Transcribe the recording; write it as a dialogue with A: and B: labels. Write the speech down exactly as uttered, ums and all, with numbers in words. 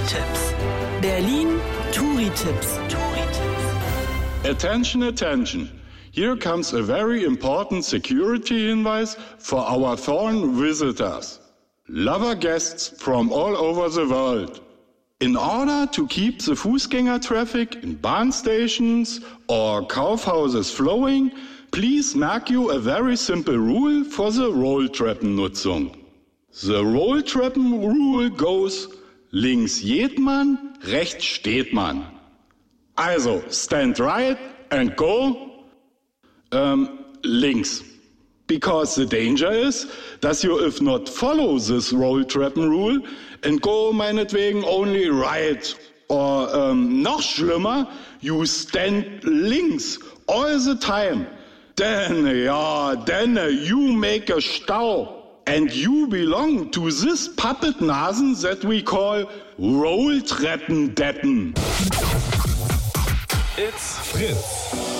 A: Touri-Tipps. Berlin Touri-Tipps. Touri-Tipps.
B: Attention, attention. Here comes a very important security hinweis for our foreign visitors. Lover guests from all over the world. In order to keep the Fußgänger traffic in bahn stations or Kaufhauses flowing, please merk you a very simple rule for the Rolltreppennutzung. The Rolltreppen rule goes: links geht man, rechts steht man. Also, stand right and go um, links. Because the danger is that you if not follow this Rolltreppen rule and go meinetwegen only right. Or um, noch schlimmer, you stand links all the time. Then, ja, then you make a Stau. And you belong to this puppet Nasen that we call Rolltreppendeppen.
C: It's Fritz.